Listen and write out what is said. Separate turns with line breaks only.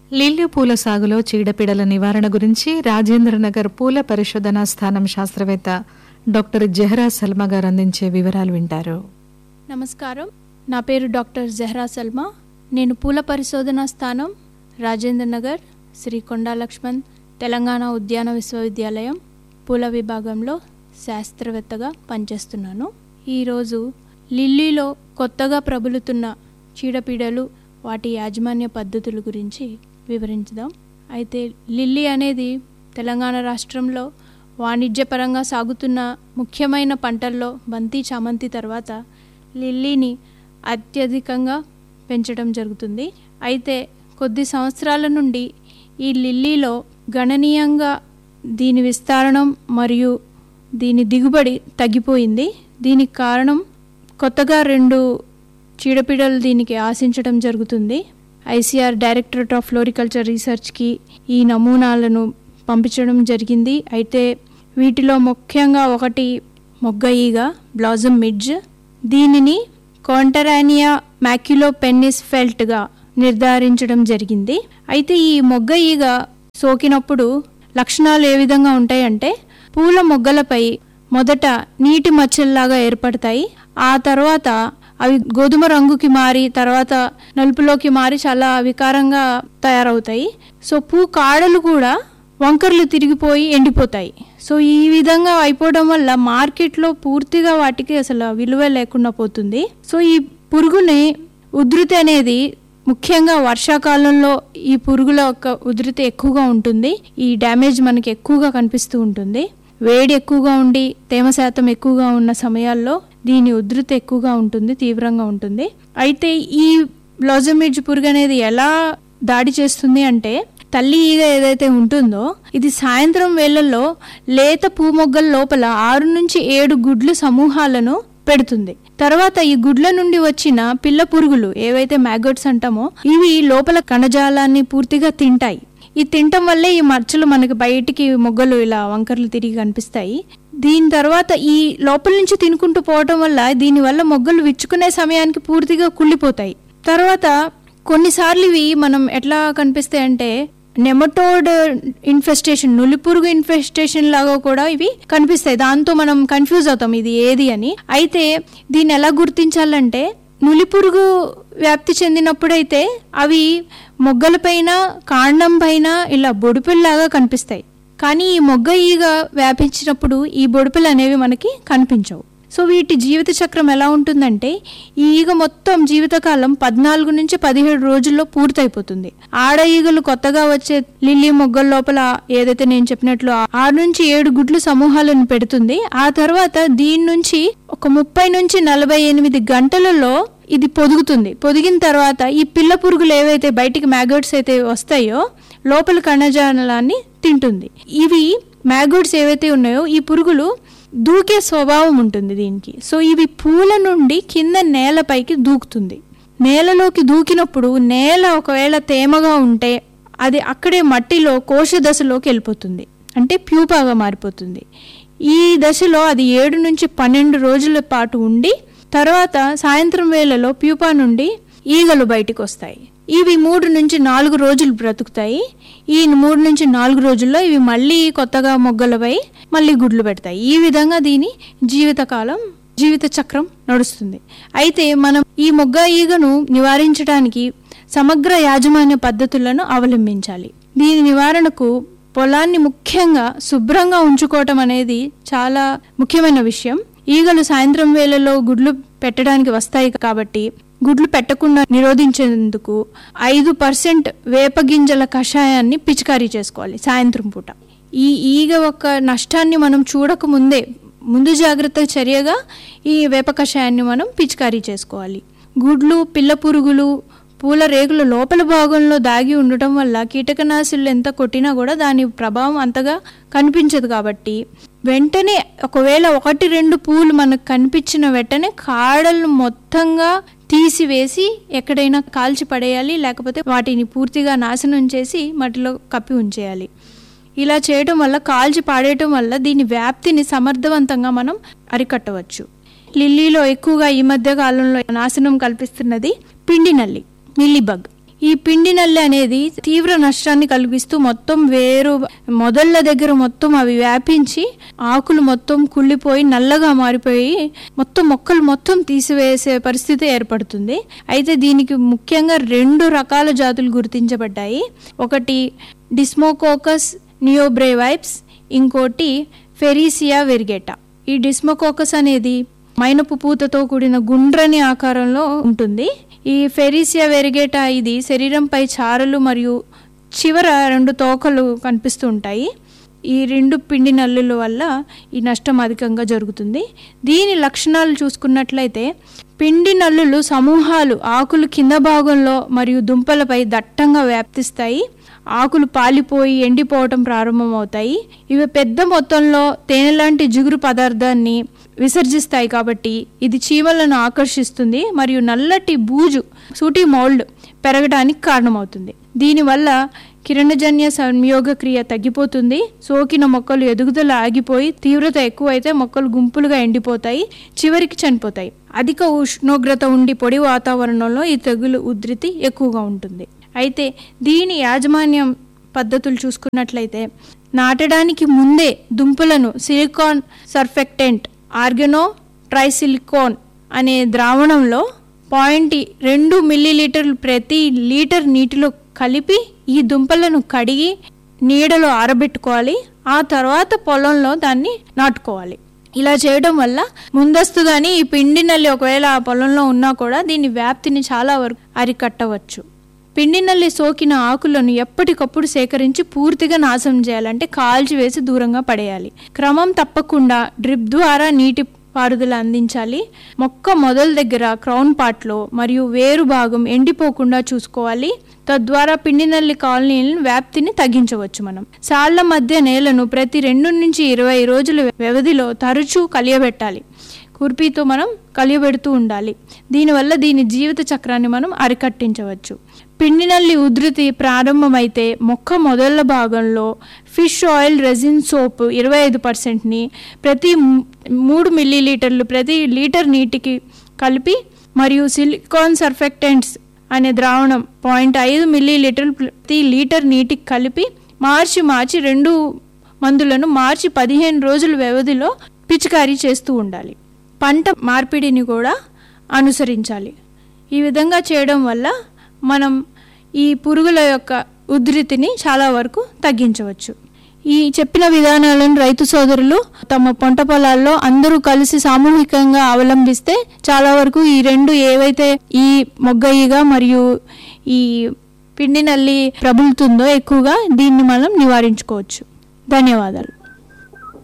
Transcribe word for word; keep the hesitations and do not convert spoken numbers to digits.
Lily పూల సాగులో చీడపీడల నివారణ గురించి రాజేంద్రనగర్ పూల పరిశోధనా స్థానం శాస్త్రవేత్త డాక్టర్ జహరా సల్మా గారు అందించే వివరాలు వింటారు.
నమస్కారం, నా పేరు డాక్టర్ జహరా సల్మా. నేను పూల పరిశోధనా స్థానం రాజేంద్రనగర్ శ్రీ కొండా లక్ష్మణ్ తెలంగాణ ఉద్యాన విశ్వవిద్యాలయం పూల విభాగంలో శాస్త్రవేత్తగా పనిచేస్తున్నాను. ఈరోజు లిల్లీలో కొత్తగా ప్రబలుతున్న చీడపీడలు, వాటి యాజమాన్య పద్ధతుల గురించి వివరించుదాం. అయితే లిల్లీ అనేది తెలంగాణ రాష్ట్రంలో వాణిజ్యపరంగా సాగుతున్న ముఖ్యమైన పంటల్లో బంతి, చామంతి తర్వాత లిల్లీని అత్యధికంగా పెంచడం జరుగుతుంది. అయితే కొద్ది సంవత్సరాల నుండి ఈ లిల్లీలో గణనీయంగా దీని విస్తరణం మరియు దీని దిగుబడి తగ్గిపోయింది. దీనికి కారణం కొత్తగా రెండు చీడపీడలు దీనికి ఆశించడం జరుగుతుంది. ఐసీఆర్ డైరెక్టరేట్ ఆఫ్ ఫ్లోరికల్చర్ రీసెర్చ్కి ఈ నమూనాలను పంపించడం జరిగింది. అయితే వీటిలో ముఖ్యంగా ఒకటి మొగ్గ ఈగ బ్లాజమ్ మిడ్జ్. దీనిని కాంటరానియా మ్యాక్యులో పెన్నిస్ ఫెల్ట్గా నిర్ధారించడం జరిగింది. అయితే ఈ మొగ్గ ఈగ సోకినప్పుడు లక్షణాలు ఏ విధంగా ఉంటాయంటే, పూల మొగ్గలపై మొదట నీటి మచ్చల్లాగా ఏర్పడతాయి. ఆ తర్వాత అవి గోధుమ రంగుకి మారి తర్వాత నలుపులోకి మారి చాలా వికారంగా తయారవుతాయి. సో పూ కాడలు కూడా వంకర్లు తిరిగిపోయి ఎండిపోతాయి. సో ఈ విధంగా అయిపోవడం వల్ల మార్కెట్లో పూర్తిగా వాటికి అసలు విలువ లేకుండా పోతుంది. సో ఈ పురుగుని ఉధృతి అనేది ముఖ్యంగా వర్షాకాలంలో ఈ పురుగుల యొక్క ఉధృతి ఎక్కువగా ఉంటుంది. ఈ డ్యామేజ్ మనకి ఎక్కువగా కనిపిస్తూ ఉంటుంది. వేడి ఎక్కువగా ఉండి తేమ శాతం ఎక్కువగా ఉన్న సమయాల్లో దీని ఉధృతి ఎక్కువగా ఉంటుంది, తీవ్రంగా ఉంటుంది. అయితే ఈ బ్లాజమ్ మిడ్జ్ పురుగు అనేది ఎలా దాడి చేస్తుంది అంటే, తల్లి ఈగ ఏదైతే ఉంటుందో ఇది సాయంత్రం వేళల్లో లేత పూమొగ్గల లోపల ఆరు నుంచి ఏడు గుడ్లు సమూహాలను పెడుతుంది. తర్వాత ఈ గుడ్ల నుండి వచ్చిన పిల్ల పురుగులు ఏవైతే మ్యాగోట్స్ అంటామో ఇవి లోపల కణజాలాన్ని పూర్తిగా తింటాయి. ఈ తినటం వల్లే ఈ మచ్చలు మనకి బయటికి మొగ్గలు ఇలా వంకర్లు తిరిగి కనిపిస్తాయి. దీని తర్వాత ఈ లోపల నుంచి తినుకుంటూ పోవటం వల్ల దీనివల్ల మొగ్గలు విచ్చుకునే సమయానికి పూర్తిగా కుళ్ళిపోతాయి. తర్వాత కొన్నిసార్లు ఇవి మనం ఎట్లా కనిపిస్తాయి అంటే నెమటోడ్ ఇన్ఫెస్టేషన్, నులిపురుగు ఇన్ఫెస్టేషన్ లాగా కూడా ఇవి కనిపిస్తాయి. దాంతో మనం కన్ఫ్యూజ్ అవుతాం ఇది ఏది అని. అయితే దీన్ని ఎలా గుర్తించాలంటే, నులిపురుగు వ్యాప్తి చెందినప్పుడైతే అవి మొగ్గలపైన, కాండం పైన ఇలా బొడుపుల్లాగా కనిపిస్తాయి. కానీ ఈ మొగ్గ ఈగ వ్యాపించినప్పుడు ఈ బొడుపులు అనేవి మనకి కనిపించవు. సో వీటి జీవిత చక్రం ఎలా ఉంటుందంటే, ఈ ఈగ మొత్తం జీవితకాలం పద్నాలుగు నుంచి పదిహేడు రోజుల్లో పూర్తయిపోతుంది. ఆడ ఈగలు కొత్తగా వచ్చే లిల్లీ మొగ్గల లోపల ఏదైతే నేను చెప్పినట్లు ఆరు నుంచి ఏడు గుడ్లు సమూహాలను పెడుతుంది. ఆ తర్వాత దీని నుంచి ఒక ముప్పై నుంచి నలభై ఎనిమిది గంటలలో ఇది పొదుగుతుంది. పొదిగిన తర్వాత ఈ పిల్ల పురుగులు ఏవైతే బయటికి మ్యాగోట్స్ అయితే వస్తాయో లోపల కణజాలాన్ని తింటుంది. ఇవి మ్యాగోట్స్ ఏవైతే ఉన్నాయో ఈ పురుగులు దూకే స్వభావం ఉంటుంది దీనికి. సో ఇవి పూల నుండి కింద నేలపైకి దూకుతుంది. నేలలోకి దూకినప్పుడు నేల ఒకవేళ తేమగా ఉంటే అది అక్కడే మట్టిలో కోశ దశలోకి వెళ్ళిపోతుంది, అంటే ప్యూపాగా మారిపోతుంది. ఈ దశలో అది ఏడు నుంచి పన్నెండు రోజుల పాటు ఉండి తర్వాత సాయంత్రం వేళలో ప్యూపా నుండి ఈగలు బయటికి వస్తాయి. ఇవి మూడు నుంచి నాలుగు రోజులు బ్రతుకుతాయి. ఈ మూడు నుంచి నాలుగు రోజుల్లో ఇవి మళ్ళీ కొత్తగా మొగ్గలపై మళ్ళీ గుడ్లు పెడతాయి. ఈ విధంగా దీని జీవితకాలం, జీవిత చక్రం నడుస్తుంది. అయితే మనం ఈ మొగ్గ ఈగను నివారించడానికి సమగ్ర యాజమాన్య పద్ధతులను అవలంబించాలి. దీని నివారణకు పొలాన్ని ముఖ్యంగా శుభ్రంగా ఉంచుకోవటం అనేది చాలా ముఖ్యమైన విషయం. ఈగలు సాయంత్రం వేళలో గుడ్లు పెట్టడానికి వస్తాయి కాబట్టి గుడ్లు పెట్టకుండా నిరోధించేందుకు ఐదు పర్సెంట్ వేపగింజల కషాయాన్ని పిచికారీ చేసుకోవాలి సాయంత్రం పూట. ఈ ఈగ యొక్క నష్టాన్ని మనం చూడకముందే ముందు జాగ్రత్త చర్యగా ఈ వేప కషాయాన్ని మనం పిచికారీ చేసుకోవాలి. గుడ్లు, పిల్ల పురుగులు పూల రేకుల లోపల భాగంలో దాగి ఉండటం వల్ల కీటకనాశులు ఎంత కొట్టినా కూడా దాని ప్రభావం అంతగా కనిపించదు. కాబట్టి వెంటనే ఒకవేళ ఒకటి రెండు పూలు మనకు కనిపించిన వెంటనే కాడలు మొత్తంగా తీసివేసి ఎక్కడైనా కాల్చి పడేయాలి, లేకపోతే వాటిని పూర్తిగా నాశనం చేసి మట్టిలో కప్పి ఉంచేయాలి. ఇలా చేయటం వల్ల, కాల్చి పాడేయటం వల్ల దీని వ్యాప్తిని సమర్థవంతంగా మనం అరికట్టవచ్చు. లిల్లీలో ఎక్కువగా ఈ మధ్య కాలంలో నాశనం కల్పిస్తున్నది పిండి నల్లి, మిల్లీ బగ్. ఈ పిండి నల్లి అనేది తీవ్ర నష్టాన్ని కలిగిస్తూ మొత్తం వేరు మొదళ్ళ దగ్గర మొత్తం అవి వ్యాపించి ఆకులు మొత్తం కుళ్ళిపోయి నల్లగా మారిపోయి మొత్తం మొక్కలు మొత్తం తీసివేసే పరిస్థితి ఏర్పడుతుంది. అయితే దీనికి ముఖ్యంగా రెండు రకాల జాతులు గుర్తించబడ్డాయి. ఒకటి డిస్మోకోకస్ నియోబ్రేవైప్స్, ఇంకోటి ఫెరీసియా వెరిగేటా. ఈ డిస్మోకోకస్ అనేది మైనపు పూతతో కూడిన గుండ్రని ఆకారంలో ఉంటుంది. ఈ ఫెరీసియా వెరిగేటా ఇది శరీరంపై చారలు మరియు చివర రెండు తోకలు కనిపిస్తూ ఉంటాయి. ఈ రెండు పిండి నల్లుల వల్ల ఈ నష్టం అధికంగా జరుగుతుంది. దీని లక్షణాలు చూసుకున్నట్లయితే పిండి నల్లులు సమూహాలు ఆకులు కింద భాగంలో మరియు దుంపలపై దట్టంగా వ్యాప్తిస్తాయి. ఆకులు పాలిపోయి ఎండిపోవటం ప్రారంభమవుతాయి. ఇవి పెద్ద మొత్తంలో తేనె లాంటి జిగురు పదార్థాన్ని విసర్జిస్తాయి కాబట్టి ఇది చీమలను ఆకర్షిస్తుంది మరియు నల్లటి బూజు సూటి మౌల్డ్ పెరగడానికి కారణమవుతుంది. దీనివల్ల కిరణజన్య సంయోగ క్రియ తగ్గిపోతుంది. సోకిన మొక్కలు ఎదుగుదల ఆగిపోయి తీవ్రత ఎక్కువైతే మొక్కలు గుంపులుగా ఎండిపోతాయి, చివరికి చనిపోతాయి. అధిక ఉష్ణోగ్రత ఉండి పొడి వాతావరణంలో ఈ తెగులు ఉధృతి ఎక్కువగా ఉంటుంది. అయితే దీని యాజమాన్యం పద్ధతులు చూసుకున్నట్లయితే నాటడానికి ముందే దుంపలను సిలికాన్ సర్ఫెక్టెంట్ ఆర్గనో ట్రైసిలికోన్ అనే ద్రావణంలో పాయింట్ రెండు మిల్లీలీటర్లు ప్రతి లీటర్ నీటిలో కలిపి ఈ దుంపలను కడిగి నీడలో ఆరబెట్టుకోవాలి. ఆ తర్వాత పొలంలో దాన్ని నాటుకోవాలి. ఇలా చేయడం వల్ల ముందస్తుగానే ఈ పిండి నల్లి ఒకవేళ ఆ పొలంలో ఉన్నా కూడా దీని వ్యాప్తిని చాలా వరకు అరికట్టవచ్చు. పిండి నల్లి సోకిన ఆకులను ఎప్పటికప్పుడు సేకరించి పూర్తిగా నాశనం చేయాలంటే కాల్చివేసి దూరంగా పడేయాలి. క్రమం తప్పకుండా డ్రిప్ ద్వారా నీటి పారుదల అందించాలి. మొక్క మొదల దగ్గర క్రౌన్ పార్ట్లో మరియు వేరు భాగం ఎండిపోకుండా చూసుకోవాలి. తద్వారా పిండి నల్లి కాలనీలను వ్యాప్తిని తగ్గించవచ్చు. మనం సాళ్ల మధ్య నేలను ప్రతి రెండు నుంచి ఇరవై రోజుల వ్యవధిలో తరచూ కలియబెట్టాలి. కుర్పీతో మనం కలియబెడుతూ ఉండాలి. దీనివల్ల దీని జీవిత చక్రాన్ని మనం అరికట్టించవచ్చు. పిండి నల్లి ఉధృతి ప్రారంభమైతే మొక్క మొదళ్ళ భాగంలో ఫిష్ ఆయిల్ రెజిన్ సోప్ ఇరవై ఐదు పర్సెంట్ని ప్రతి మూడు మిల్లీలీటర్లు ప్రతి లీటర్ నీటికి కలిపి మరియు సిలికాన్ సర్ఫెక్టెంట్స్ అనే ద్రావణం పాయింట్ ఐదు మిల్లీలీటర్లు ప్రతి లీటర్ నీటికి కలిపి మార్చి మార్చి రెండు మందులను మార్చి పదిహేను రోజుల వ్యవధిలో పిచికారీ చేస్తూ ఉండాలి. పంట మార్పిడిని కూడా అనుసరించాలి. ఈ విధంగా చేయడం వల్ల మనం ఈ పురుగుల యొక్క ఉధృతిని చాలా వరకు తగ్గించవచ్చు. ఈ చెప్పిన విధానాలను రైతు సోదరులు తమ పంట పొలాల్లో అందరూ కలిసి సామూహికంగా అవలంబిస్తే చాలా వరకు ఈ రెండు ఏవైతే ఈ మొగ్గ ఈగ మరియు ఈ పిండి నల్లి ప్రబలుతుందో ఎక్కువగా దీన్ని మనం నివారించుకోవచ్చు. ధన్యవాదాలు.